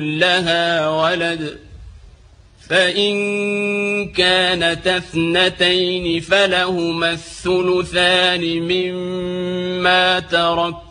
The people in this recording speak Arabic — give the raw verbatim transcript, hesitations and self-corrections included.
لها ولد فإن كانتا اثنتين فلهما الثلثان مما ترك